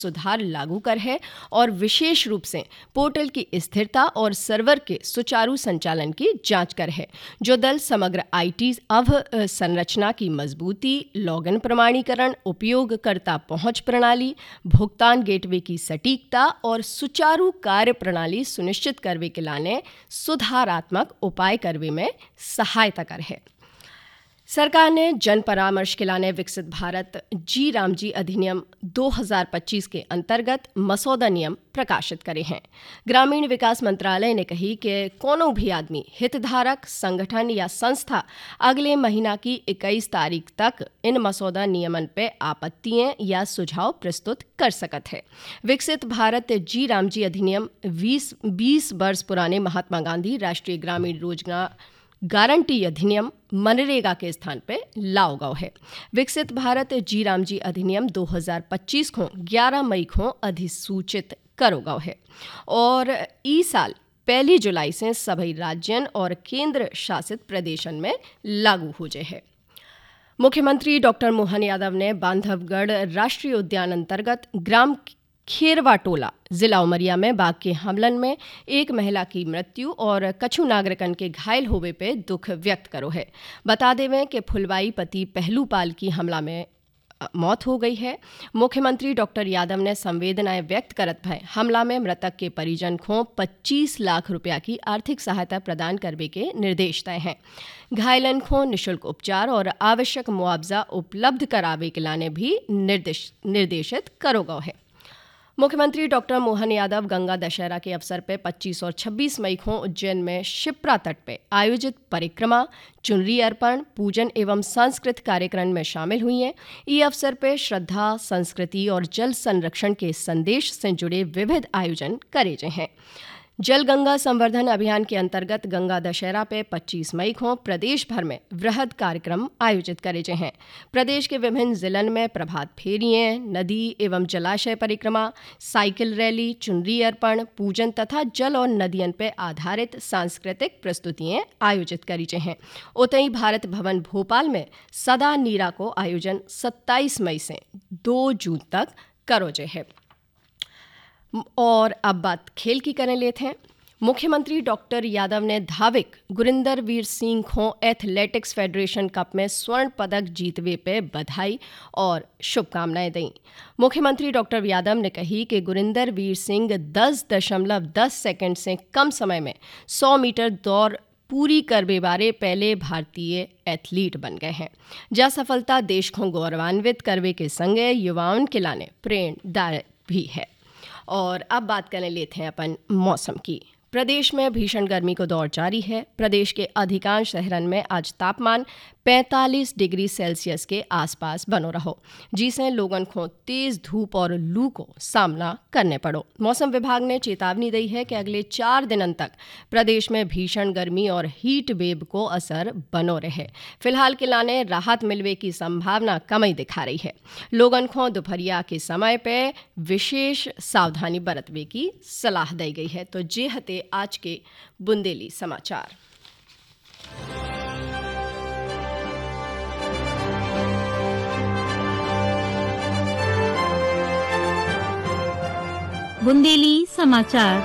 सुधार लागू कर है और विशेष रूप से पोर्टल की स्थिरता और सर्वर के सुचारू संचालन की जांच कर है। जो दल समग्र आईटी अवसंरचना की मजबूती, लॉगिन प्रमाणीकरण, उपयोगकर्ता पहुंच प्रणाली, भुगतान गेटवे की सटीकता और सुचारू कार्य प्रणाली सुनिश्चित करवे के लाने सुधारात्मक उपाय करवे में सहायता कर है। सरकार ने जन परामर्श के लाने विकसित भारत जी रामजी अधिनियम 2025 के अंतर्गत मसौदा नियम प्रकाशित करे हैं। ग्रामीण विकास मंत्रालय ने कही कि कोनो भी आदमी, हितधारक, संगठन या संस्था अगले महीना की 21 तारीख तक इन मसौदा नियमन पे आपत्तियां या सुझाव प्रस्तुत कर सकत है। विकसित भारत जी रामजी अधिनियम 20 वर्ष पुराने महात्मा गांधी राष्ट्रीय ग्रामीण रोजगार गारंटी अधिनियम मनरेगा के स्थान पे लाओ गयो है। विकसित भारत जी रामजी अधिनियम 2025 को 11 मई को अधिसूचित करो गयो है और ई साल 1 जुलाई से सभी राज्यन और केंद्र शासित प्रदेशन में लागू हो जाए है। मुख्यमंत्री डॉक्टर मोहन यादव ने बांधवगढ़ राष्ट्रीय उद्यान अंतर्गत ग्राम खेरवा टोला जिला उमरिया में बाघ के हमलन में एक महिला की मृत्यु और कछु नागरिकन के घायल होवे पे दुख व्यक्त करो है। बता देवें कि फुलवाई पति पहलू पाल की हमला में मौत हो गई है। मुख्यमंत्री डॉक्टर यादव ने संवेदनाएं व्यक्त करत भय हमला में मृतक के परिजन को 25 लाख रुपया की आर्थिक सहायता प्रदान करने के निर्देश तय हैं। घायलन को निःशुल्क उपचार और आवश्यक मुआवजा उपलब्ध करावे के लाने भी निर्देशित करो गयो है। मुख्यमंत्री डॉक्टर मोहन यादव गंगा दशहरा के अवसर पर 25 और 26 मई को उज्जैन में शिप्रा तट पर आयोजित परिक्रमा, चुनरी अर्पण, पूजन एवं सांस्कृतिक कार्यक्रम में शामिल हुई हैं। ये अवसर पर श्रद्धा, संस्कृति और जल संरक्षण के संदेश से जुड़े विविध आयोजन करे गए हैं। जल गंगा संवर्धन अभियान के अंतर्गत गंगा दशहरा पे 25 मई को प्रदेश भर में वृहद कार्यक्रम आयोजित करे गए हैं। प्रदेश के विभिन्न जिलन में प्रभात फेरियां, नदी एवं जलाशय परिक्रमा, साइकिल रैली, चुनरी अर्पण, पूजन तथा जल और नदियन पे आधारित सांस्कृतिक प्रस्तुतियां आयोजित करी गई हैं। उतई भारत भवन भोपाल में सदा नीरा को आयोजन 27 मई से 2 जून तक करो गए है। और अब बात खेल की करने लेते हैं। मुख्यमंत्री डॉक्टर यादव ने धाविक गुरिंदर वीर सिंह को एथलेटिक्स फेडरेशन कप में स्वर्ण पदक जीतवे पे बधाई और शुभकामनाएं दी। मुख्यमंत्री डॉक्टर यादव ने कही कि गुरिंदर वीर सिंह 10.10 सेकंड से कम समय में 100 मीटर दौड़ पूरी करवे बारे पहले भारतीय एथलीट बन गए हैं। जहाँ सफलता देश को गौरवान्वित करवे के संगे युवाओं के लाने प्रेरणादायक भी है। और अब बात करने लेते हैं अपन मौसम की। प्रदेश में भीषण गर्मी को दौर जारी है। प्रदेश के अधिकांश शहरन में आज तापमान 45 डिग्री सेल्सियस के आसपास बनो रहो, जिससे लोगों को तेज धूप और लू को सामना करने पड़ो। मौसम विभाग ने चेतावनी दी है कि अगले 4 दिनों तक प्रदेश में भीषण गर्मी और हीट वेव को असर बनो रहे। फिलहाल के लाने राहत मिलवे की संभावना कम ही दिखा रही है। लोगों को दोपहरिया के समय पे विशेष सावधानी बरतवे की सलाह दी गई है। तो जे हते आज के बुंदेली समाचार। बुंदेली समाचार।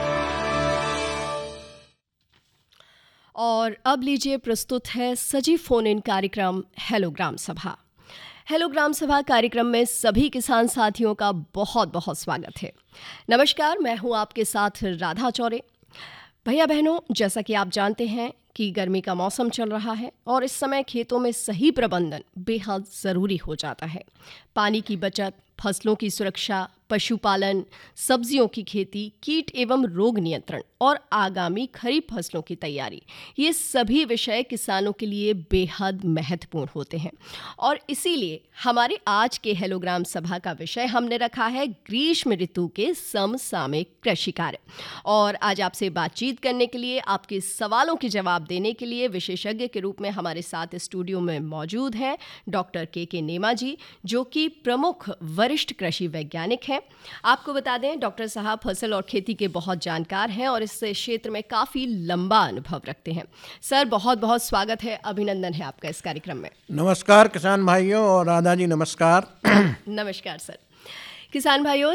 और अब लीजिए प्रस्तुत है सजीव फोन इन कार्यक्रम हेलो ग्राम सभा। हेलो ग्राम सभा कार्यक्रम में सभी किसान साथियों का बहुत बहुत स्वागत है। नमस्कार, मैं हूं आपके साथ राधा चौरे। भैया बहनों, जैसा कि आप जानते हैं कि गर्मी का मौसम चल रहा है और इस समय खेतों में सही प्रबंधन बेहद ज़रूरी हो जाता है। पानी की बचत, फसलों की सुरक्षा, पशुपालन, सब्जियों की खेती, कीट एवं रोग नियंत्रण और आगामी खरीफ फसलों की तैयारी, ये सभी विषय किसानों के लिए बेहद महत्वपूर्ण होते हैं। और इसीलिए हमारे आज के हेलो ग्राम सभा का विषय हमने रखा है ग्रीष्म ऋतु के समसामयिक कृषि कार्य। और आज आपसे बातचीत करने के लिए, आपके सवालों के जवाब देने के लिए विशेषज्ञ के रूप में हमारे साथ स्टूडियो में मौजूद हैं डॉक्टर के नेमा जी, जो कि प्रमुख वरिष्ठ कृषि वैज्ञानिक हैं। आपको बता दें, डॉक्टर साहब फसल और खेती के बहुत जानकार हैं और इस क्षेत्र में काफ़ी लंबा अनुभव रखते हैं। सर, बहुत बहुत स्वागत है, अभिनंदन है आपका इस कार्यक्रम में। नमस्कार किसान भाइयों और राधा जी, नमस्कार। नमस्कार सर। किसान भाइयों,